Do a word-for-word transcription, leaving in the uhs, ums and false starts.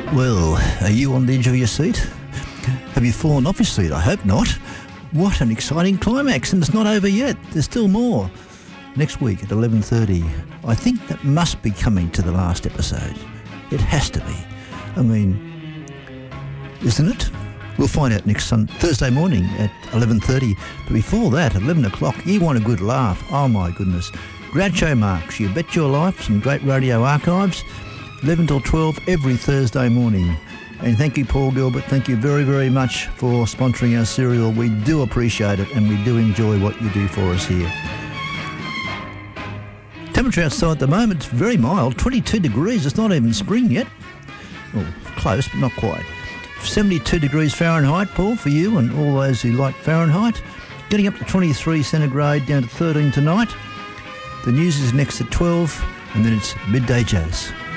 Well, are you on the edge of your seat? Have you fallen off your seat? I hope not. What an exciting climax, and it's not over yet. There's still more. Next week at eleven thirty. I think that must be coming to the last episode. It has to be. I mean, isn't it? We'll find out next sun- Thursday morning at eleven thirty. But before that, at eleven o'clock, you want a good laugh. Oh my goodness. Groucho Marx, You Bet Your Life, some great radio archives. eleven till twelve every Thursday morning. And thank you, Paul Gilbert. Thank you very, very much for sponsoring our serial. We do appreciate it, and we do enjoy what you do for us here. Temperature outside at the moment is very mild, twenty-two degrees. It's not even spring yet. Well, close, but not quite. seventy-two degrees Fahrenheit, Paul, for you and all those who like Fahrenheit. Getting up to twenty-three centigrade, down to thirteen tonight. The news is next at twelve, and then it's Midday Jazz.